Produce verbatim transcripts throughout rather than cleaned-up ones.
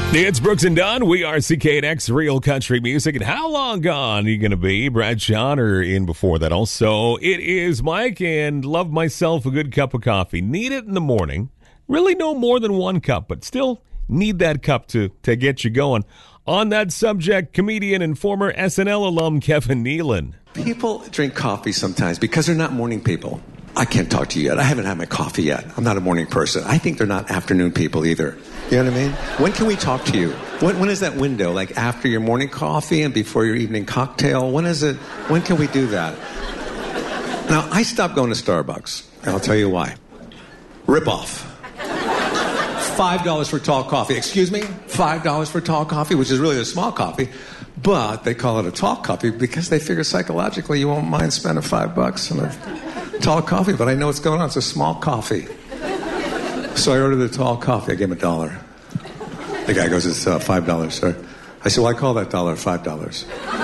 It's Brooks and Dunn. We are C K N X Real Country Music. And how long gone are you going to be? Brad John are in before that. Also, it is Mike, and love myself a good cup of coffee. Need it in the morning. Really no more than one cup, but still need that cup to, to get you going. On that subject, comedian and former S N L alum Kevin Nealon. People drink coffee sometimes because they're not morning people. I can't talk to you yet. I haven't had my coffee yet. I'm not a morning person. I think they're not afternoon people either. You know what I mean? When can we talk to you? When, when is that window? Like after your morning coffee and before your evening cocktail? When is it? When can we do that? Now, I stopped going to Starbucks, and I'll tell you why. Rip off. Five dollars for tall coffee. Excuse me? Five dollars for tall coffee, which is really a small coffee. But they call it a tall coffee because they figure psychologically you won't mind spending five bucks on a tall coffee. But I know what's going on. It's a small coffee. So I ordered the tall coffee. I gave him a dollar. The guy goes, it's uh, five dollars, sir. I said, well, I call that dollar five dollars.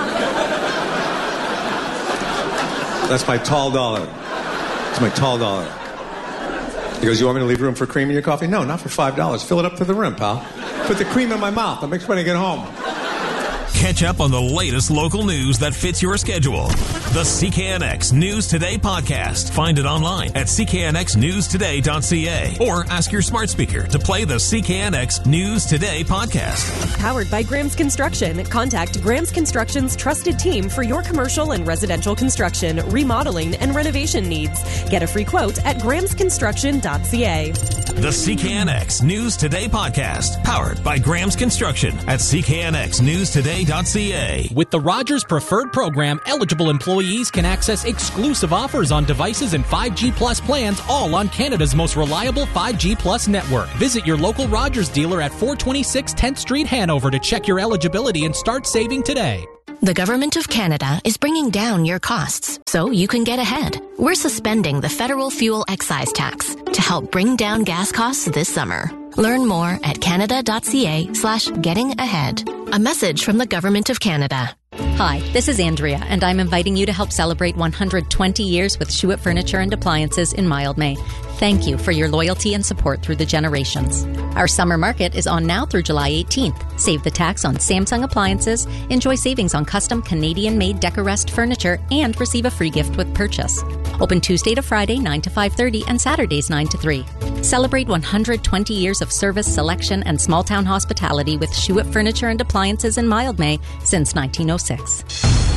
That's my tall dollar. It's my tall dollar. He goes, you want me to leave room for cream in your coffee? No, not for five dollars. Fill it up to the rim, pal. Put the cream in my mouth. I'll make sure when I get home. Catch up on the latest local news that fits your schedule. The C K N X News Today podcast. Find it online at c k n x news today dot c a or ask your smart speaker to play the C K N X News Today podcast. Powered by Graham's Construction. Contact Graham's Construction's trusted team for your commercial and residential construction, remodeling, and renovation needs. Get a free quote at grahams construction dot c a. The C K N X News Today podcast. Powered by Graham's Construction at c k n x news today dot c a. With the Rogers Preferred program, eligible employees can access exclusive offers on devices and five G Plus plans, all on Canada's most reliable five G Plus network. Visit your local Rogers dealer at four twenty-six tenth Street, Hanover to check your eligibility and start saving today. The Government of Canada is bringing down your costs so you can get ahead. We're suspending the federal fuel excise tax to help bring down gas costs this summer. Learn more at canada.ca slash getting ahead. A message from the Government of Canada. Hi, this is Andrea, and I'm inviting you to help celebrate one hundred twenty years with Schuett Furniture and Appliances in Mildmay. Thank you for your loyalty and support through the generations. Our summer market is on now through July eighteenth. Save the tax on Samsung appliances, enjoy savings on custom Canadian-made Decorest furniture, and receive a free gift with purchase. Open Tuesday to Friday, nine to five thirty, and Saturdays, nine to three. Celebrate one hundred twenty years of service, selection, and small-town hospitality with Schuett Furniture and Appliances in Mildmay since nineteen oh six.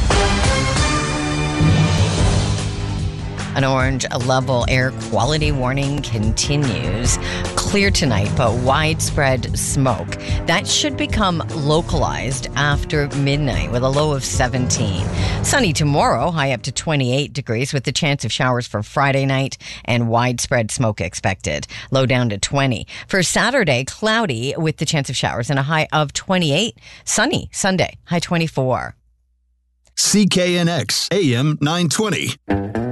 An orange level air quality warning continues. Clear tonight, but widespread smoke. That should become localized after midnight with a low of seventeen. Sunny tomorrow, high up to twenty-eight degrees with the chance of showers for Friday night and widespread smoke expected. Low down to twenty. For Saturday, cloudy with the chance of showers and a high of twenty-eight. Sunny Sunday, high twenty-four. C K N X A M nine twenty.